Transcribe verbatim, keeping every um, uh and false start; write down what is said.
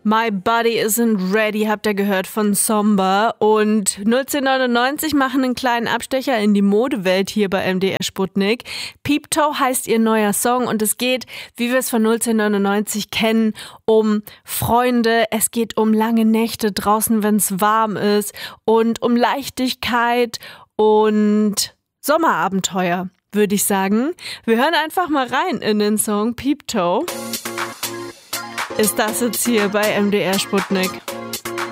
My Body Isn't Ready, habt ihr gehört von Somber. Und null zehn neunundneunzig machen einen kleinen Abstecher in die Modewelt hier bei M D R Sputnik. Peep Toe heißt ihr neuer Song und es geht, wie wir es von null zehn neunundneunzig kennen, um Freunde. Es geht um lange Nächte draußen, wenn es warm ist und um Leichtigkeit und Sommerabenteuer, würde ich sagen. Wir hören einfach mal rein in den Song Peep Toe. Ist das jetzt hier bei M D R Sputnik.